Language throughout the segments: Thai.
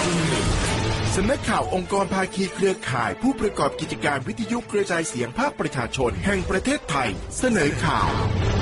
สำนักข่าวองค์กรภาคีเครือข่ายผู้ประกอบกิจการวิทยุกระจายเสียงภาคประชาชนแห่งประเทศไทยเสนอข่าว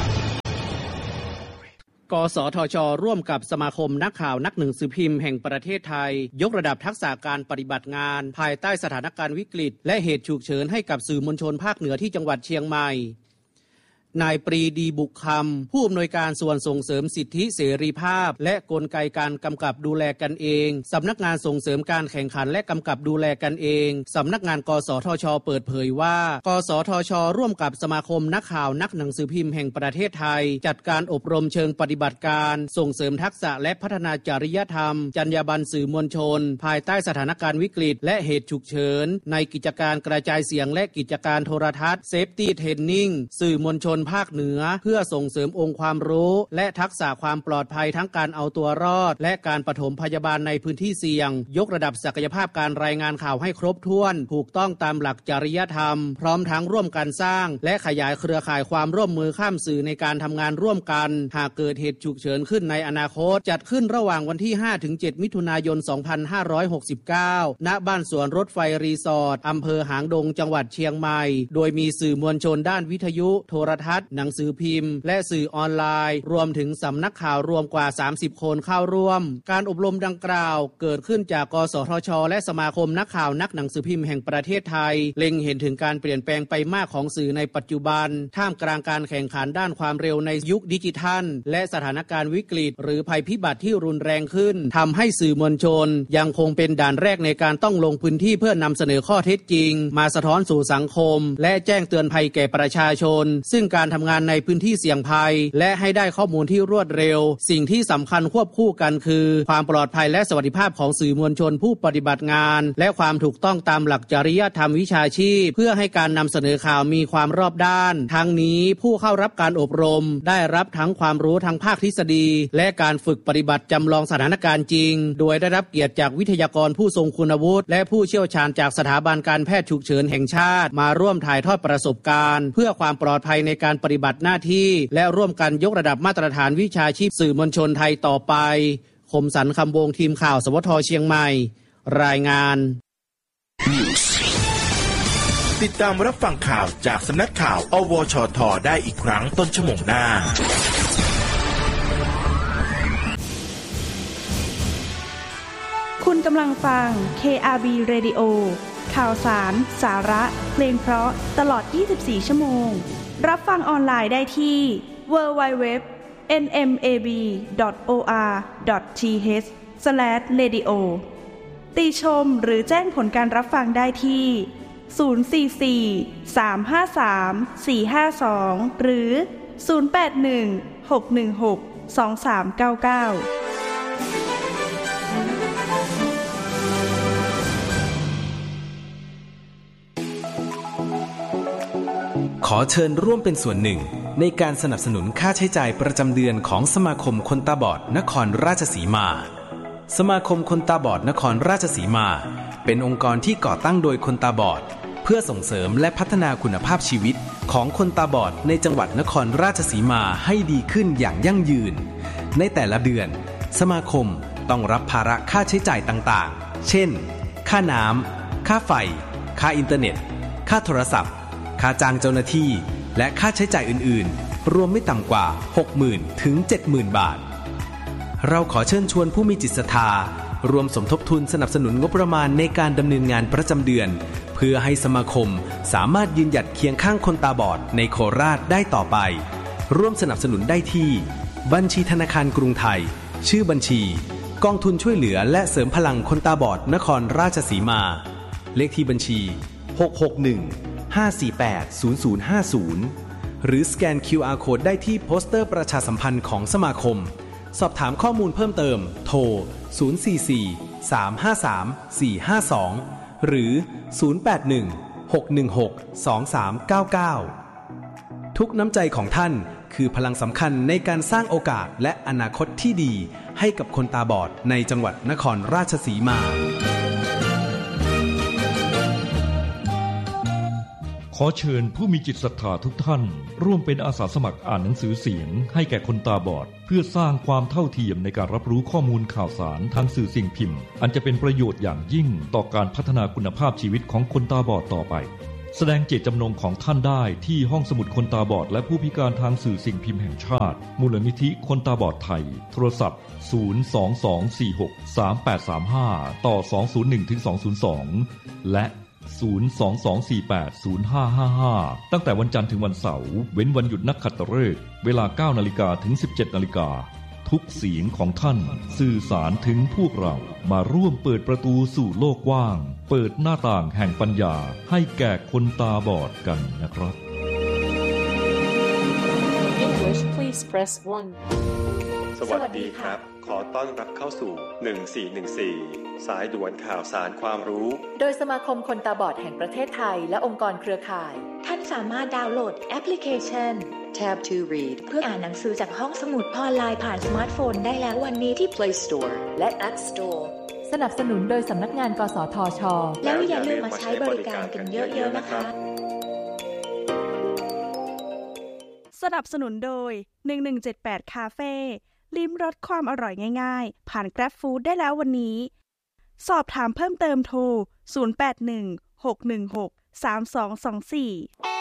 กสทช.ร่วมกับสมาคมนักข่าวนักหนังสือพิมพ์แห่งประเทศไทยยกระดับทักษะการปฏิบัติงานภายใต้สถานการณ์วิกฤตและเหตุฉุกเฉินให้กับสื่อมวลชนภาคเหนือที่จังหวัดเชียงใหม่นายปรีดีบุกคำผู้อำนวยการส่วนส่งเสริมสิทธิเสรีภาพและกลไกการกำกับดูแลกันเองสำนักงานส่งเสริมการแข่งขันและกำกับดูแลกันเองสำนักงานกสทช.เปิดเผยว่ากสทช.ร่วมกับสมาคมนักข่าวนักหนังสือพิมพ์แห่งประเทศไทยจัดการอบรมเชิงปฏิบัติการส่งเสริมทักษะและพัฒนาจริยธรรมจรรยาบรรณสื่อมวลชนภายใต้สถานการณ์วิกฤตและเหตุฉุกเฉินในกิจการกระจายเสียงและกิจการโทรทัศน์เซฟตี้เทรนนิ่งสื่อมวลชนภาคเหนือเพื่อส่งเสริมองค์ความรู้และทักษะความปลอดภัยทั้งการเอาตัวรอดและการปฐมพยาบาลในพื้นที่เสี่ยงยกระดับศักยภาพการรายงานข่าวให้ครบถ้วนถูกต้องตามหลักจริยธรรมพร้อมทั้งร่วมกันสร้างและขยายเครือข่ายความร่วมมือข้ามสื่อในการทำงานร่วมกันหากเกิดเหตุฉุกเฉินขึ้นในอนาคตจัดขึ้นระหว่างวันที่ 5-7 มิถุนายน 2569 ณ บ้านสวนรถไฟรีสอร์ทอำเภอหางดงจังหวัดเชียงใหม่โดยมีสื่อมวลชนด้านวิทยุโทรทัศน์หนังสือพิมพ์และสื่อออนไลน์รวมถึงสำนักข่าวรวมกว่า30คนเข้าร่วมการอบรมดังกล่าวเกิดขึ้นจากกสทช.และสมาคมนักข่าวนักหนังสือพิมพ์แห่งประเทศไทยเล็งเห็นถึงการเปลี่ยนแปลงไปมากของสื่อในปัจจุบันท่ามกลางการแข่งขันด้านความเร็วในยุคดิจิทัลและสถานการณ์วิกฤตหรือภัยพิบัติที่รุนแรงขึ้นทำให้สื่อมวลชนยังคงเป็นด่านแรกในการต้องลงพื้นที่เพื่อนำเสนอข้อเท็จจริงมาสะท้อนสู่สังคมและแจ้งเตือนภัยแก่ประชาชนซึ่งการทำงานในพื้นที่เสี่ยงภัยและให้ได้ข้อมูลที่รวดเร็วสิ่งที่สำคัญควบคู่กันคือความปลอดภัยและสวัสดิภาพของสื่อมวลชนผู้ปฏิบัติงานและความถูกต้องตามหลักจริยธรรมวิชาชีพเพื่อให้การนำเสนอข่าวมีความรอบด้านทั้งนี้ผู้เข้ารับการอบรมได้รับทั้งความรู้ทางภาคทฤษฎีและการฝึกปฏิบัติจำลองสถานการณ์จริงโดยได้รับเกียรติจากวิทยากรผู้ทรงคุณวุฒิและผู้เชี่ยวชาญจากสถาบันการแพทย์ฉุกเฉินแห่งชาติมาร่วมถ่ายทอดประสบการณ์เพื่อความปลอดภัยในการปฏิบัติหน้าที่และร่วมกันยกระดับมาตรฐานวิชาชีพสื่อมวลชนไทยต่อไปคมสันต์คำวงทีมข่าวสวทเชียงใหม่รายงานติดตามรับฟังข่าวจากสำนักข่าวอวชทได้อีกครั้งต้นชั่วโมงหน้าคุณกำลังฟัง KRB Radio ข่าวสารสาระเพลงเพราะตลอด24ชั่วโมงรับฟังออนไลน์ได้ที่ www.nmab.or.th/radio ติชมหรือแจ้งผลการรับฟังได้ที่044-353-452หรือ081-616-2399 ขอเชิญร่วมเป็นส่วนหนึ่งในการสนับสนุนค่าใช้จ่ายประจำเดือนของสมาคมคนตาบอดนครราชสีมาสมาคมคนตาบอดนครราชสีมาเป็นองค์กรที่ก่อตั้งโดยคนตาบอดเพื่อส่งเสริมและพัฒนาคุณภาพชีวิตของคนตาบอดในจังหวัดนครราชสีมาให้ดีขึ้นอย่างยั่งยืนในแต่ละเดือนสมาคมต้องรับภาระค่าใช้จ่ายต่างๆเช่นค่าน้ำค่าไฟค่าอินเทอร์เน็ตค่าโทรศัพท์ค่าจ้างเจ้าหน้าที่และค่าใช้จ่ายอื่นๆรวมไม่ต่ำกว่า 60,000 ถึง 70,000 บาทเราขอเชิญชวนผู้มีจิตศรัทธารวมสมทบทุนสนับสนุนงบประมาณในการดำเนินงานประจำเดือนเพื่อให้สมาคมสามารถยืนหยัดเคียงข้างคนตาบอดในโคราชได้ต่อไปร่วมสนับสนุนได้ที่บัญชีธนาคารกรุงไทยชื่อบัญชีกองทุนช่วยเหลือและเสริมพลังคนตาบอดนครราชสีมาเลขที่บัญชี661-548-0050หรือสแกน QR Code ได้ที่โปสเตอร์ประชาสัมพันธ์ของสมาคมสอบถามข้อมูลเพิ่มเติมโทร044-353-452หรือ081-616-2399ทุกน้ำใจของท่านคือพลังสำคัญในการสร้างโอกาสและอนาคตที่ดีให้กับคนตาบอดในจังหวัดนครราชสีมาคอเชิญผู้มีจิตศรัทธาทุกท่านร่วมเป็นอาสาสมัครอ่านหนังสือเสียงให้แก่คนตาบอดเพื่อสร้างความเท่าเทียมในการรับรู้ข้อมูลข่าวสารทางสื่อสิ่งพิมพ์อันจะเป็นประโยชน์อย่างยิ่งต่อการพัฒนาคุณภาพชีวิตของคนตาบอดต่อไปแสดงเจตจำนงของท่านได้ที่ห้องสมุดคนตาบอดและผู้พิการทางสื่อสิ่งพิมพ์แห่งชาติมูลนิธิคนตาบอดไทยโทรศัพท์022463835ต่อ201-202และ022480555ตั้งแต่วันจันทร์ถึงวันเสาร์เว้นวันหยุดนักขัตฤกษ์เวลา 9:00 นถึง 17:00 นทุกเสียงของท่านสื่อสารถึงพวกเรามาร่วมเปิดประตูสู่โลกกว้างเปิดหน้าต่างแห่งปัญญาให้แก่คนตาบอดกันนะครับ English please press 1 สวัสดีครับขอต้อนรับเข้าสู่1414สายด่วนข่าวสารความรู้โดยสมาคมคนตาบอดแห่งประเทศไทยและองค์กรเครือข่ายท่านสามารถดาวน์โหลดแอปพลิเคชัน Tab to Read เพื่ออ่านหนังสือจากห้องสมุดออนไลน์ผ่านสมาร์ทโฟนได้แล้ววันนี้ที่ Play Store และ App Store สนับสนุนโดยสำนักงานกสทช. แล้วอย่าลืมมาใช้บริการกันเยอะๆนะคะสนับสนุนโดย1178คาเฟ่ลิ้มรสความอร่อยง่ายๆผ่าน Grab Food ได้แล้ววันนี้สอบถามเพิ่มเติมโทร0816163224